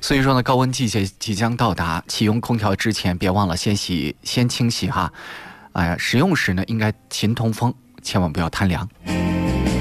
所以说呢，高温季节即将到达，启用空调之前别忘了先清洗哈。使用时呢应该勤通风，千万不要贪凉。